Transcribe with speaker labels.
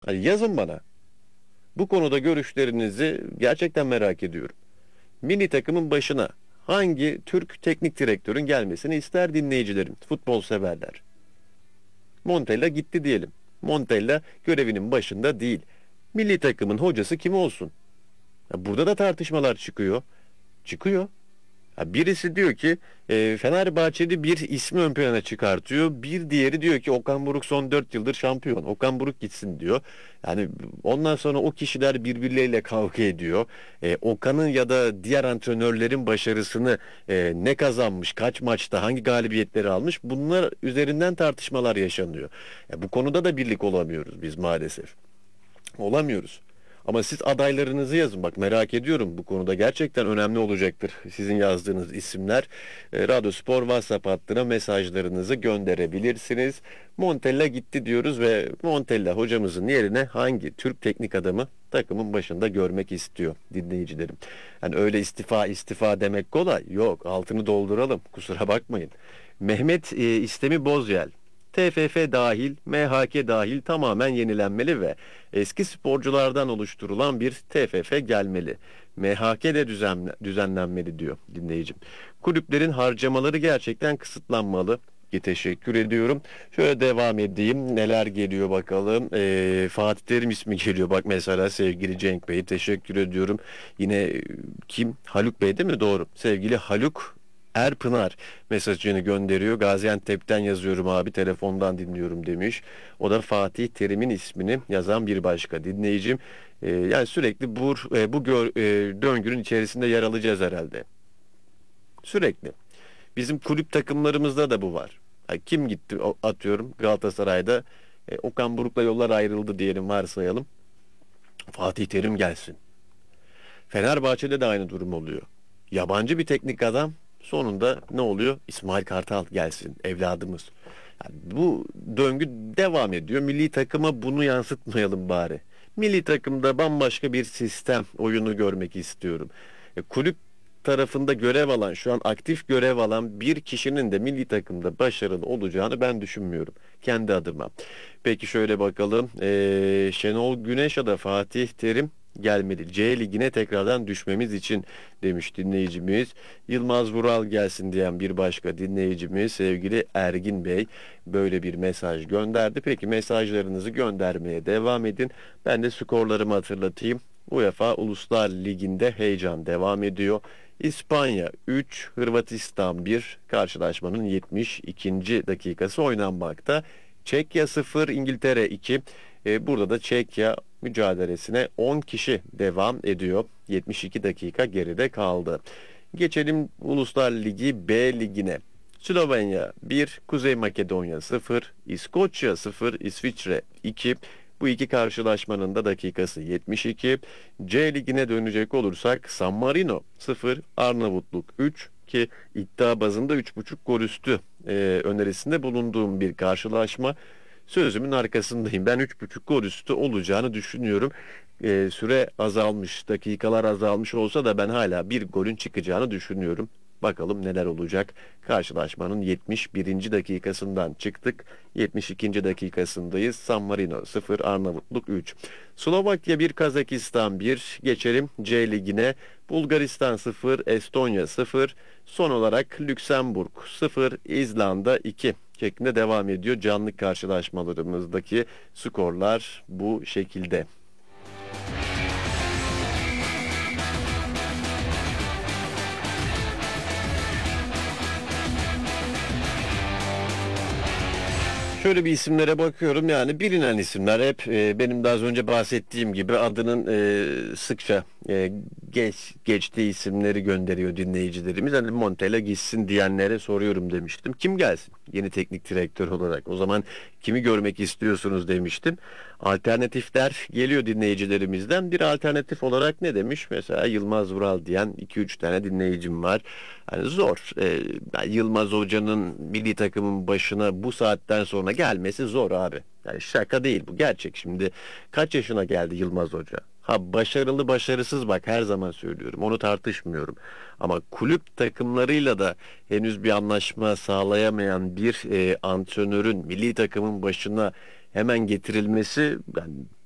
Speaker 1: Hani yazın bana. Bu konuda görüşlerinizi gerçekten merak ediyorum. Milli takımın başına hangi Türk teknik direktörün gelmesini ister dinleyicilerim, futbol severler? Montella gitti diyelim. Montella görevinin başında değil. Milli takımın hocası kim olsun? Ya burada da tartışmalar çıkıyor. Çıkıyor. Ha, birisi diyor ki Fenerbahçeli bir ismi ön plana çıkartıyor. Bir diğeri diyor ki Okan Buruk son 4 yıldır şampiyon. Okan Buruk gitsin diyor. Yani ondan sonra o kişiler birbirleriyle kavga ediyor. Okan'ın ya da diğer antrenörlerin başarısını ne kazanmış, kaç maçta, hangi galibiyetleri almış bunlar üzerinden tartışmalar yaşanıyor. Bu konuda da birlik olamıyoruz biz maalesef. Olamıyoruz. Ama siz adaylarınızı yazın. Bak merak ediyorum. Bu konuda gerçekten önemli olacaktır. Sizin yazdığınız isimler. Radyo Spor WhatsApp hattına mesajlarınızı gönderebilirsiniz. Montella gitti diyoruz ve Montella hocamızın yerine hangi Türk teknik adamı takımın başında görmek istiyor dinleyicilerim. Yani öyle istifa demek kolay. Yok, altını dolduralım. Kusura bakmayın. Mehmet İstemi Bozyel. TFF dahil, MHK dahil tamamen yenilenmeli ve eski sporculardan oluşturulan bir TFF gelmeli. MHK de düzenlenmeli diyor dinleyicim. Kulüplerin harcamaları gerçekten kısıtlanmalı. Teşekkür ediyorum. Şöyle devam edeyim. Neler geliyor bakalım. Fatih Terim ismi geliyor. Bak mesela sevgili Cenk Bey teşekkür ediyorum. Yine kim? Haluk Bey değil mi? Doğru. Sevgili Haluk Erpınar mesajını gönderiyor. Gaziantep'ten yazıyorum abi, telefondan dinliyorum demiş. O da Fatih Terim'in ismini yazan bir başka dinleyicim. Yani sürekli döngünün içerisinde yer alacağız herhalde. Sürekli. Bizim kulüp takımlarımızda da bu var. Kim gitti atıyorum Galatasaray'da Okan Buruk'la yollar ayrıldı diyelim, varsayalım. Fatih Terim gelsin. Fenerbahçe'de de aynı durum oluyor. Yabancı bir teknik adam, sonunda ne oluyor? İsmail Kartal gelsin, evladımız. Yani bu döngü devam ediyor. Milli takıma bunu yansıtmayalım bari. Milli takımda bambaşka bir sistem oyunu görmek istiyorum. Kulüp tarafında görev alan, şu an aktif görev alan bir kişinin de milli takımda başarılı olacağını ben düşünmüyorum. Kendi adıma. Peki şöyle bakalım. Şenol Güneş'e de Fatih Terim gelmedi. C ligine tekrardan düşmemiz için demiş dinleyicimiz. Yılmaz Vural gelsin diyen bir başka dinleyicimiz sevgili Ergin Bey böyle bir mesaj gönderdi. Peki mesajlarınızı göndermeye devam edin. Ben de skorlarımı hatırlatayım. UEFA Uluslar Ligi'nde heyecan devam ediyor. İspanya 3, Hırvatistan 1, karşılaşmanın 72. dakikası oynanmakta. Çekya 0, İngiltere 2. Burada da Çekya mücadelesine 10 kişi devam ediyor. 72 dakika geride kaldı. Geçelim Uluslar Ligi B ligine. Slovenya 1, Kuzey Makedonya 0, İskoçya 0, İsviçre 2. Bu iki karşılaşmanın da dakikası 72. C ligine dönecek olursak San Marino 0, Arnavutluk 3 ki iddia bazında 3,5 gol üstü önerisinde bulunduğum bir karşılaşma. Sözümün arkasındayım. Ben 3,5 gol üstü olacağını düşünüyorum. Süre azalmış, dakikalar azalmış olsa da ben hala bir golün çıkacağını düşünüyorum. Bakalım neler olacak. Karşılaşmanın 71. dakikasından çıktık. 72. dakikasındayız. San Marino 0, Arnavutluk 3. Slovakya 1, Kazakistan 1. Geçelim C ligine. Bulgaristan 0, Estonya 0. Son olarak Lüksemburg 0, İzlanda 2 şeklinde devam ediyor. Canlı karşılaşmalarımızdaki skorlar bu şekilde. Şöyle bir isimlere bakıyorum, yani bilinen isimler hep benim daha az önce bahsettiğim gibi adının sıkça geçtiği isimleri gönderiyor dinleyicilerimiz. Hani Montella gitsin diyenlere soruyorum demiştim. Kim gelsin yeni teknik direktör olarak? O zaman kimi görmek istiyorsunuz demiştim. Alternatifler geliyor dinleyicilerimizden. Bir alternatif olarak ne demiş? Mesela Yılmaz Vural diyen 2-3 tane dinleyicim var. Hani zor. Yılmaz Hoca'nın milli takımın başına bu saatten sonra gelmesi zor abi. Yani şaka değil, bu gerçek. Şimdi kaç yaşına geldi Yılmaz Hoca? Ha, başarılı başarısız, bak her zaman söylüyorum, onu tartışmıyorum. Ama kulüp takımlarıyla da henüz bir anlaşma sağlayamayan bir antrenörün milli takımın başına hemen getirilmesi, ben